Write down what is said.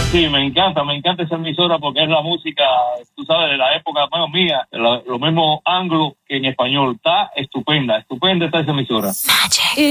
Sí, me encanta esa emisora porque es la música, tú sabes, de la época más mía, lo mismo anglo que en español. Está estupenda está esa emisora.